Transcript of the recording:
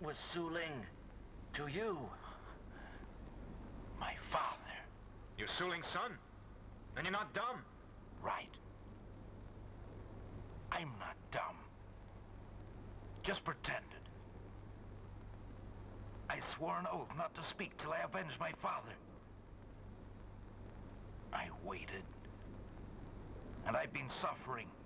was Su Ling to you? My father. You're Su Ling's son? And you're not dumb? Right. I'm not dumb. Just pretended. I swore an oath not to speak till I avenged my father. I waited. And I've been suffering.